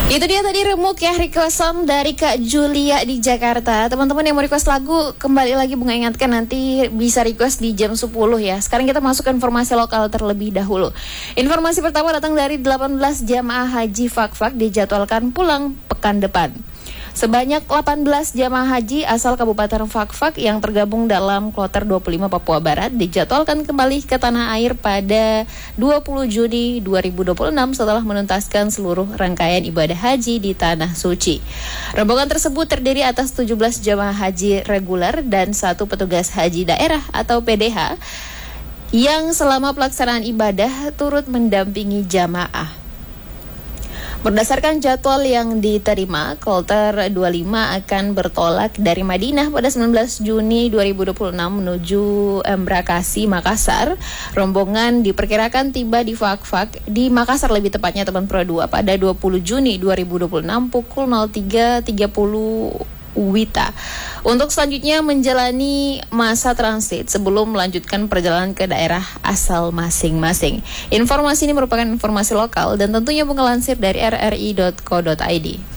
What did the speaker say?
Itu dia tadi remuk ya, requestan dari Kak Julia di Jakarta. Teman-teman yang mau request lagu, kembali lagi Bunga ingatkan nanti bisa request di jam 10 ya. Sekarang kita masuk ke informasi lokal terlebih dahulu. Informasi pertama datang dari 18 jamaah haji Fak-Fak dijadwalkan pulang pekan depan. Sebanyak 18 jamaah haji asal Kabupaten Fak-Fak yang tergabung dalam Kloter 25 Papua Barat dijadwalkan kembali ke tanah air pada 20 Juni 2026 setelah menuntaskan seluruh rangkaian ibadah haji di Tanah Suci. Rombongan tersebut terdiri atas 17 jamaah haji reguler dan 1 petugas haji daerah atau PDH yang selama pelaksanaan ibadah turut mendampingi jamaah. Berdasarkan jadwal yang diterima, Kloter 25 akan bertolak dari Madinah pada 19 Juni 2026 menuju Embrakasi, Makassar. Rombongan diperkirakan tiba di Fak-Fak, di Makassar lebih tepatnya teman Pro 2 pada 20 Juni 2026 pukul 03.30 WITA. Untuk selanjutnya menjalani masa transit sebelum melanjutkan perjalanan ke daerah asal masing-masing. Informasi ini merupakan informasi lokal dan tentunya mengelansir dari rri.co.id.